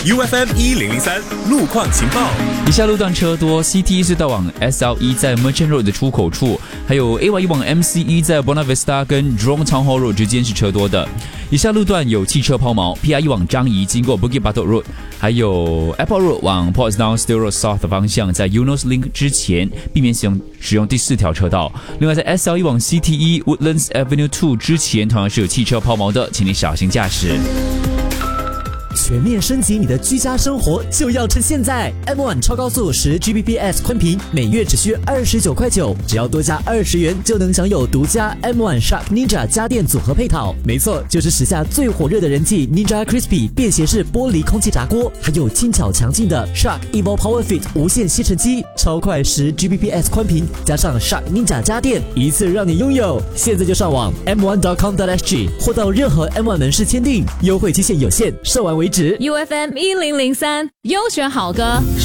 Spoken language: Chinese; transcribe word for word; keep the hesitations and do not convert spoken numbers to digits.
U F M 一零零三路况情报。 以下路段车多 ，C T 是到往 S L E 在 Merchant Road 的出口处，还有 A Y E 往 M C E 在 Buona Vista 跟 Jurong Town Hall Road 之间是车多的。以下路段有汽车抛锚 ，P I E 往张仪经过 Bukit Batok Road， 还有 Airport Road 往 Portsdown Still Road South 的方向，在 Eunos Link 之前避免使用使用第四条车道。另外在 S L E 往 C T E Woodlands Avenue 二之前，同样是有汽车抛锚的，请你小心驾驶。 全面升级你的居家生活就要趁现在 ！M 一 超高速十 G B P S 宽频，每月只需二十九块九，只要多加二十元就能享有独家 M 一 Shark Ninja 家电组合配套。没错，就是时下最火热的人气 Ninja Crispy 便携式玻璃空气炸锅，还有轻巧强劲的 Shark Evo Power Fit 无线吸尘机，超快十 G B P S 宽频，加上 Shark Ninja 家电，一次让你拥有。现在就上网 m 一 点 com 点 s g 或到任何 M 一 门市签订，优惠期限有限，售完为止。 U F M 一零零三优选好歌。